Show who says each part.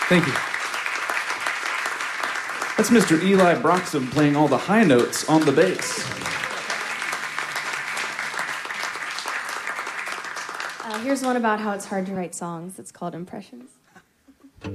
Speaker 1: Thank you. That's Mr. Eli Broxham playing all the high notes on the bass.
Speaker 2: Here's one about how it's hard to write songs. It's called Impressions.